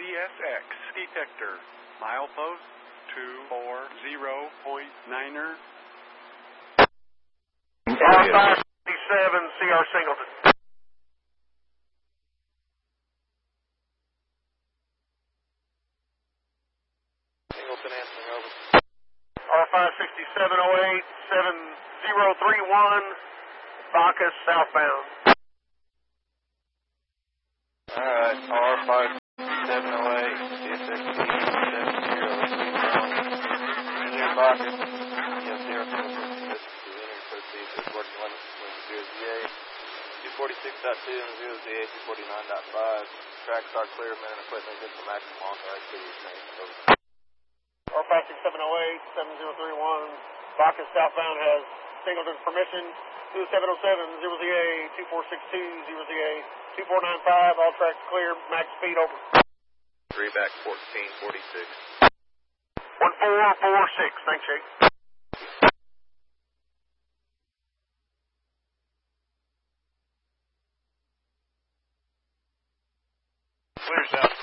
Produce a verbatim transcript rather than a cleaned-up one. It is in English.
S X detector. Milepost two four zero point niner. R five sixty-seven, C R Singleton. Singleton answering over. R five sixty-seven oh eight, seven zero three one, Bacchus southbound. Alright, R five seven oh eight, C S X seven zero three one. Engineer Bacchus, yes, zero Singleton, linear proceed to working limits between zero Z A, two forty-six point two and zero Z A, two forty-nine point five. Tracks are clear, men and equipment good for maximum authorized speed. Over. R five sixty-seven oh eight, seven zero three one, Bacchus southbound has Singleton's permission. two seven oh seven, zero Z A, two four six two, zero Z A, two four nine five, all tracks clear, max speed over. Three back fourteen forty-six. one four four six, thanks, Jake. Clear south.